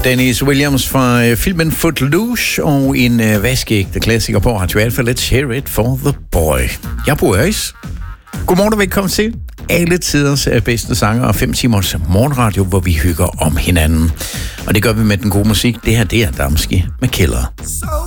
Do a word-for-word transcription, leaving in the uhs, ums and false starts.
Dennis Williams fra øh, filmen Footloose og en øh, vaskeægte klassiker på Radio Alfa. Let's hear it for the boy. Jeg bor Øjs. Godmorgen og velkommen til alle tiders øh, bedste sanger og fem timers morgenradio, hvor vi hygger om hinanden. Og det gør vi med den gode musik. Det her, det er Damski med Killer.